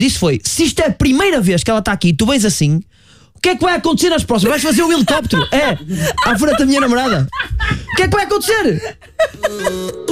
disse foi: se isto é a primeira vez que ela está aqui e tu vens assim, o que é que vai acontecer nas próximas? Vais fazer o helicóptero? À frente da minha namorada. O que é que vai acontecer?